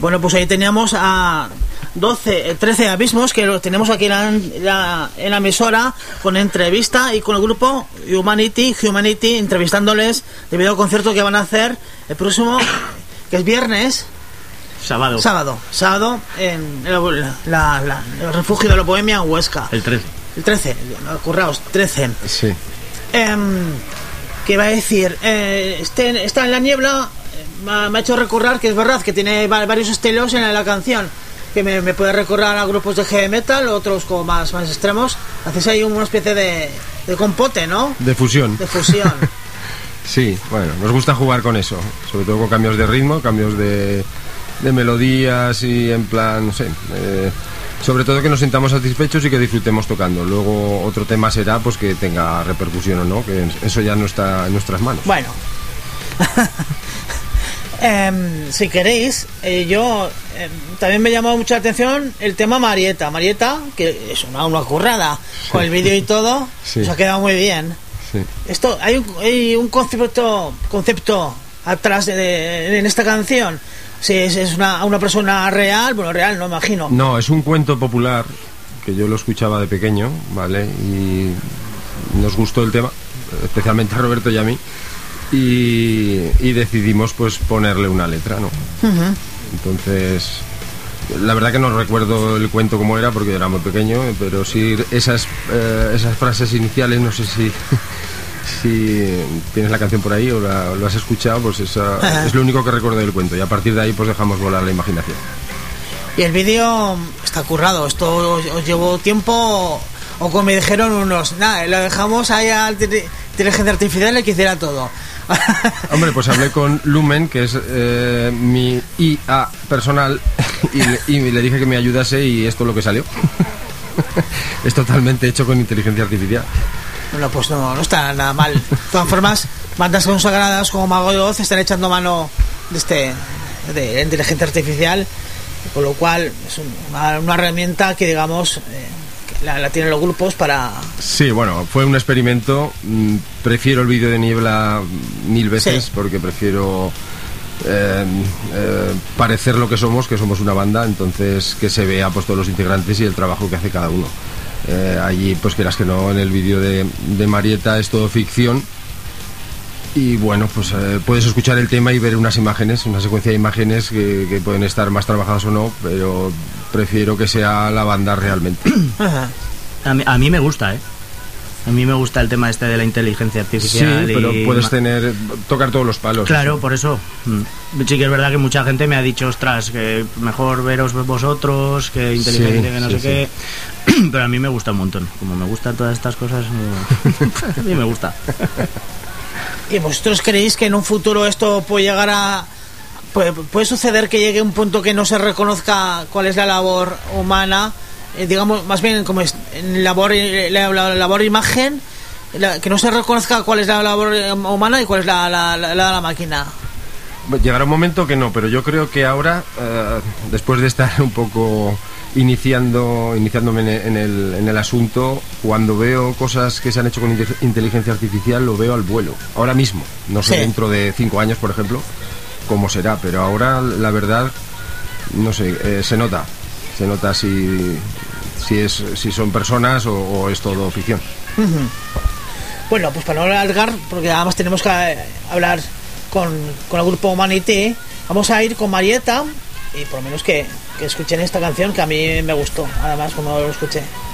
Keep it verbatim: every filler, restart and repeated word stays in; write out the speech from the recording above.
Bueno, pues ahí teníamos a doce, trece abismos que lo tenemos aquí en la, la, en la emisora, con entrevista y con el grupo Humanity, Humanity, entrevistándoles debido al concierto que van a hacer el próximo, que es viernes. Sábado. Sábado, sábado en el, la, la, el refugio de la Bohemia en Huesca. El trece. El trece, curraos, trece. Sí. Eh, ¿Qué va a decir? Eh, este, está en la niebla. Me, me ha hecho recordar que es verdad que tiene varios estilos en la, la canción. Que me, me puede recordar a grupos de heavy metal, otros como más, más extremos. Hacéis ahí una especie de, de compote, ¿no? De fusión. De fusión. Sí, bueno, nos gusta jugar con eso. Sobre todo con cambios de ritmo, cambios de... de melodías y en plan, no sé, eh, sobre todo que nos sintamos satisfechos y que disfrutemos tocando. Luego otro tema será pues que tenga repercusión o no, que eso ya no está en nuestras manos. Bueno, eh, si queréis, eh, yo eh, también me llamó mucho la atención el tema Marieta. Marieta, que es una, una currada, sí. Con el vídeo y todo, sí. Os ha quedado muy bien. Sí. Esto, hay un, hay un concepto, concepto atrás de, de, en esta canción. Si es, es una, una persona real, bueno, real no imagino. No, es un cuento popular que yo lo escuchaba de pequeño, ¿vale? Y nos gustó el tema, especialmente a Roberto y a mí, y, y decidimos pues ponerle una letra, ¿no? Uh-huh. Entonces, la verdad que no recuerdo el cuento cómo era porque era muy pequeño, pero sí esas, eh, esas frases iniciales, no sé si... si tienes la canción por ahí o la, lo has escuchado, pues esa, es lo único que recuerdo del cuento, y a partir de ahí pues dejamos volar la imaginación. Y el vídeo está currado, esto os, os llevó tiempo, o como me dijeron unos, nada, lo dejamos ahí a la inteligencia artificial que hiciera todo. Hombre, pues hablé con Lumen, que es eh, mi I A personal, y le, y le dije que me ayudase, y esto es lo que salió. Es totalmente hecho con inteligencia artificial. Bueno, pues no, no está nada mal. De todas formas, bandas consagradas como Mago de Oz están echando mano de este de inteligencia artificial, con lo cual es una, una herramienta que, digamos, eh, que la, la tienen los grupos para... Sí, bueno, fue un experimento. Prefiero el vídeo de Niebla mil veces, sí. Porque prefiero eh, eh, parecer lo que somos, que somos una banda, entonces que se vea pues todos los integrantes y el trabajo que hace cada uno. Eh, allí, pues quieras que no, en el vídeo de, de Marieta es todo ficción, y bueno, pues eh, puedes escuchar el tema y ver unas imágenes, una secuencia de imágenes que, que pueden estar más trabajadas o no, pero prefiero que sea la banda realmente. A mí, a mí me gusta, ¿eh? A mí me gusta el tema este de la inteligencia artificial. Sí, pero y... puedes tener tocar todos los palos. Claro, por eso. Sí que es verdad que mucha gente me ha dicho, ostras, que mejor veros vosotros, que inteligencia, sí, que no sí, sé sí. qué. Pero a mí me gusta un montón. Como me gustan todas estas cosas, a mí me gusta. ¿Y vosotros creéis que en un futuro esto puede llegar a... Puede, puede suceder que llegue un punto que no se reconozca cuál es la labor humana? Eh, digamos, más bien como es en labor, la, la labor imagen, la, que no se reconozca cuál es la labor humana y cuál es la, la, la, la, la máquina. Llegará un momento que no, pero yo creo que ahora, eh, después de estar un poco iniciando iniciándome en el, en, el, en el asunto, cuando veo cosas que se han hecho con inteligencia artificial, lo veo al vuelo, ahora mismo. No sé, sí. Dentro de cinco años, por ejemplo, cómo será, pero ahora, la verdad, no sé, eh, se nota. Se nota si, si, es, si son personas o, o es todo ficción. Uh-huh. Bueno, pues para no alargar, porque además tenemos que hablar con, con el grupo Humanity, vamos a ir con Marieta, y por lo menos que, que escuchen esta canción que a mí me gustó, además cuando lo escuché.